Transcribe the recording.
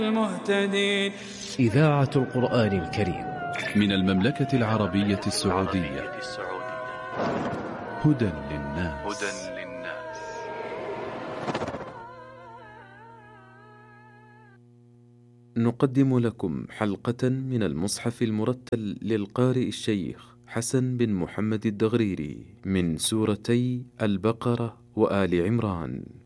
المهتدين. إذاعة القرآن الكريم من المملكة العربية السعودية. هدى للناس. نقدم لكم حلقة من المصحف المرتل للقارئ الشيخ حسن بن محمد الدغريري من سورتي البقرة وآل عمران.